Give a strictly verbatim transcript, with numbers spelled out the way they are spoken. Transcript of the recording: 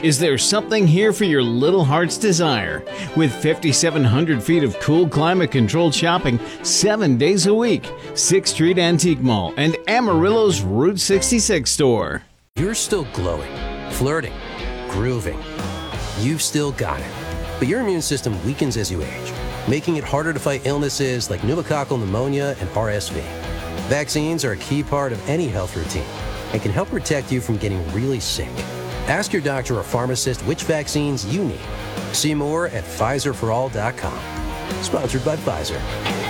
Is there something here for your little heart's desire? With fifty-seven hundred feet of cool, climate-controlled shopping seven days a week. sixth Street Antique Mall and Amarillo's Route sixty-six store. You're still glowing, flirting, grooving. You've still got it. But your immune system weakens as you age, making it harder to fight illnesses like pneumococcal pneumonia and R S V. Vaccines are a key part of any health routine and can help protect you from getting really sick. Ask your doctor or pharmacist which vaccines you need. See more at Pfizer for all dot com. Sponsored by Pfizer.